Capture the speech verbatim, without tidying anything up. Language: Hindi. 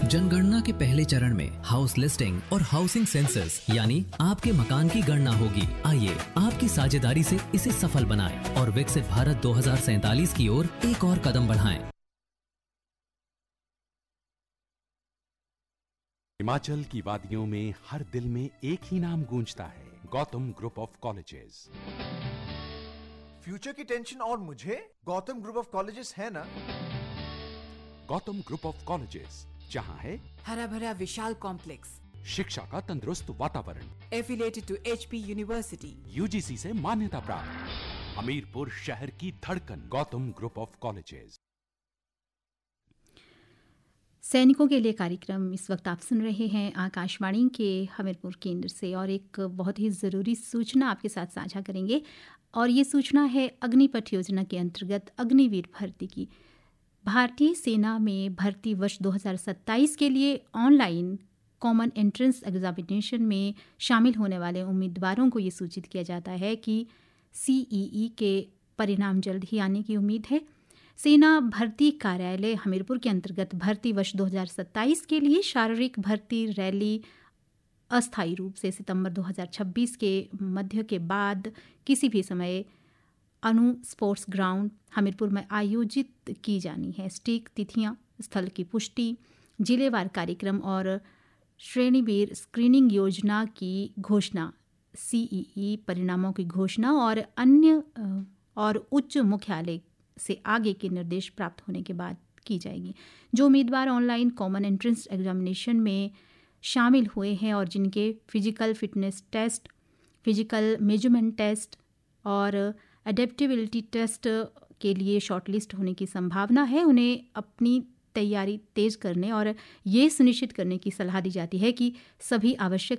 जनगणना के पहले चरण में हाउस लिस्टिंग और हाउसिंग सेंसस यानी आपके मकान की गणना होगी। आइए आपकी साझेदारी से इसे सफल बनाएं और विकसित भारत दो हज़ार सैंतालीस की ओर एक और कदम बढ़ाएं। हिमाचल की वादियों में हर दिल में एक ही नाम गूंजता है, Gautam group of colleges. Future की टेंशन और मुझे गौतम ग्रुप ऑफ कॉलेजेस है ना। गौतम ग्रुप ऑफ कॉलेजेस, जहां है हरा भरा विशाल कॉम्प्लेक्स, शिक्षा का तंदुरुस्त वातावरण, affiliated to HP university, UGC से मान्यता प्राप्त, हमीरपुर शहर की धड़कन, गौतम ग्रुप ऑफ कॉलेजेस। सैनिकों के लिए कार्यक्रम इस वक्त आप सुन रहे हैं आकाशवाणी के हमीरपुर केंद्र से, और एक बहुत ही ज़रूरी सूचना आपके साथ साझा करेंगे। और ये सूचना है अग्निपथ योजना के अंतर्गत अग्निवीर भर्ती की। भारतीय सेना में भर्ती वर्ष दो हज़ार सत्ताईस के लिए ऑनलाइन कॉमन एंट्रेंस एग्जामिनेशन में शामिल होने वाले उम्मीदवारों को ये सूचित किया जाता है कि सीईई के परिणाम जल्द ही आने की उम्मीद है। सेना भर्ती कार्यालय हमीरपुर के अंतर्गत भर्ती वर्ष दो हज़ार सत्ताईस के लिए शारीरिक भर्ती रैली अस्थायी रूप से सितंबर दो हज़ार छब्बीस के मध्य के बाद किसी भी समय अनु स्पोर्ट्स ग्राउंड हमीरपुर में आयोजित की जानी है। सटीक तिथियां, स्थल की पुष्टि, जिलेवार कार्यक्रम और श्रेणीवीर स्क्रीनिंग योजना की घोषणा, सीईई परिणामों की घोषणा और अन्य और उच्च मुख्यालय से आगे के निर्देश प्राप्त होने के बाद की जाएगी। जो उम्मीदवार ऑनलाइन कॉमन एंट्रेंस एग्जामिनेशन में शामिल हुए हैं और जिनके physical fitness test, physical measurement test और एडेप्टेबिलिटी टेस्ट के लिए शॉर्टलिस्ट होने की संभावना है, उन्हें अपनी तैयारी तेज करने और ये सुनिश्चित करने की सलाह दी जाती है कि सभी आवश्यक